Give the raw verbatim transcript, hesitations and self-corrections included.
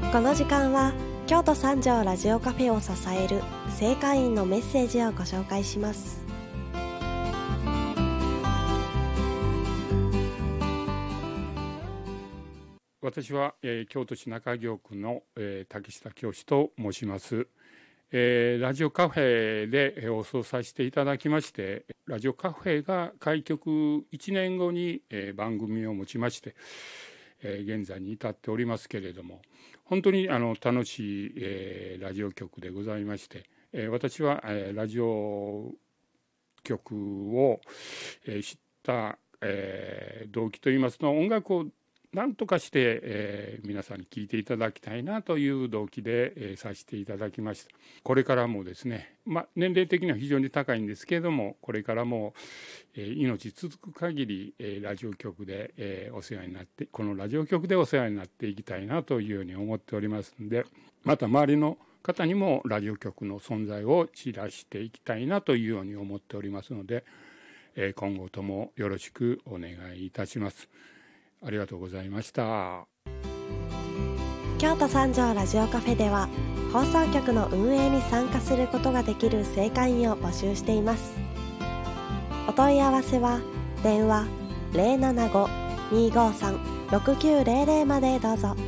この時間は京都三条ラジオカフェを支える正会員のメッセージをご紹介します。 私は、えー、京都市中京区の、えー、竹下教師と申します。えー、ラジオカフェで放送させていただきまして、ラジオカフェが開局いちねんごに、えー、番組を持ちまして、えー、現在に至っておりますけれども、本当にあの楽しい、えー、ラジオ局でございまして、えー、私は、えー、ラジオ局を、えー、知った、えー、動機といいますと、音楽を何とかして、えー、皆さんに聴いていただきたいなという動機で、えー、させていただきました。これからもですね、まあ、年齢的には非常に高いんですけれども、これからも、えー、命続く限り、えー、ラジオ局で、えー、お世話になってこのラジオ局でお世話になっていきたいなというように思っておりますので、また周りの方にもラジオ局の存在を知らしていきたいなというように思っておりますので、えー、今後ともよろしくお願いいたします。ありがとうございました。 京都三条ラジオカフェでは放送局の運営に参加することができる正会員を募集しています。お問い合わせは電話 ゼロななご にーごーさん ろくきゅうゼロゼロ までどうぞ。